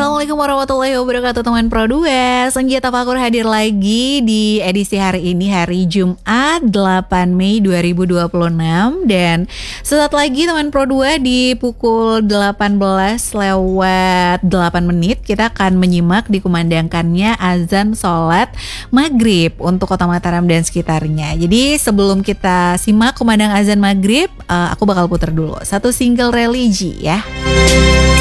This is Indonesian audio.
Assalamualaikum warahmatullahi wabarakatuh teman Pro 2. Senja Tafakur hadir lagi di edisi hari ini, hari Jumat 8 Mei 2026. Dan sesaat lagi teman Pro 2 di pukul 18:08 kita akan menyimak dikumandangkannya azan sholat maghrib untuk Kota Mataram dan sekitarnya. Jadi sebelum kita simak kumandang azan maghrib, aku bakal putar dulu satu single religi ya.